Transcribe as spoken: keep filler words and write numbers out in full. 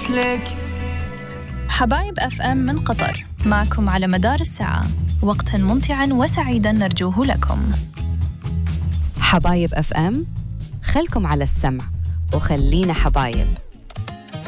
مثلك. حبايب أف أم من قطر معكم على مدار الساعة، وقتا ممتعا وسعيدا نرجوه لكم. حبايب أف أم، خلكم على السمع وخلينا حبايب.